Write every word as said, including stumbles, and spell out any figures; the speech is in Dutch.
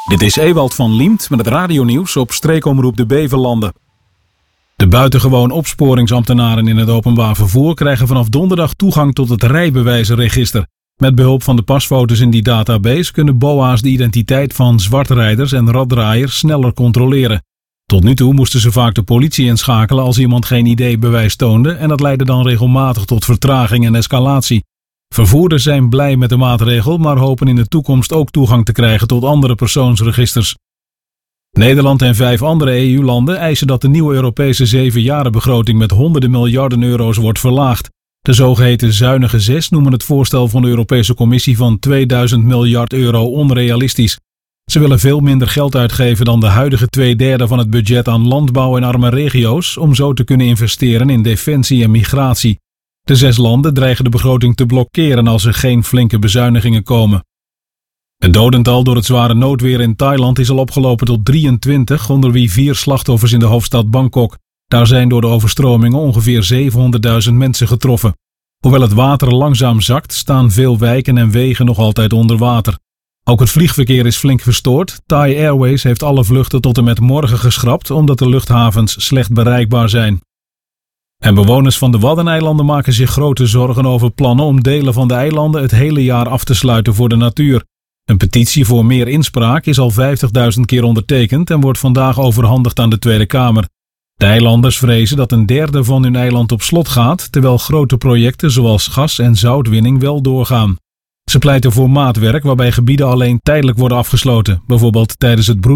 Dit is Ewald van Liemt met het radionieuws op streekomroep de Beverlanden. De buitengewoon opsporingsambtenaren in het openbaar vervoer krijgen vanaf donderdag toegang tot het rijbewijzenregister. Met behulp van de pasfoto's in die database kunnen B O A's de identiteit van zwartrijders en raddraaiers sneller controleren. Tot nu toe moesten ze vaak de politie inschakelen als iemand geen I D-bewijs toonde en dat leidde dan regelmatig tot vertraging en escalatie. Vervoerders zijn blij met de maatregel, maar hopen in de toekomst ook toegang te krijgen tot andere persoonsregisters. Nederland en vijf andere E U-landen eisen dat de nieuwe Europese zevenjarenbegroting met honderden miljarden euro's wordt verlaagd. De zogeheten zuinige zes noemen het voorstel van de Europese Commissie van tweeduizend miljard euro onrealistisch. Ze willen veel minder geld uitgeven dan de huidige twee derde van het budget aan landbouw en arme regio's, om zo te kunnen investeren in defensie en migratie. De zes landen dreigen de begroting te blokkeren als er geen flinke bezuinigingen komen. Het dodental door het zware noodweer in Thailand is al opgelopen tot drieëntwintig, onder wie vier slachtoffers in de hoofdstad Bangkok. Daar zijn door de overstromingen ongeveer zevenhonderdduizend mensen getroffen. Hoewel het water langzaam zakt, staan veel wijken en wegen nog altijd onder water. Ook het vliegverkeer is flink verstoord. Thai Airways heeft alle vluchten tot en met morgen geschrapt, omdat de luchthavens slecht bereikbaar zijn. En bewoners van de Waddeneilanden maken zich grote zorgen over plannen om delen van de eilanden het hele jaar af te sluiten voor de natuur. Een petitie voor meer inspraak is al vijftigduizend keer ondertekend en wordt vandaag overhandigd aan de Tweede Kamer. De eilanders vrezen dat een derde van hun eiland op slot gaat, terwijl grote projecten zoals gas- en zoutwinning wel doorgaan. Ze pleiten voor maatwerk waarbij gebieden alleen tijdelijk worden afgesloten, bijvoorbeeld tijdens het broeden.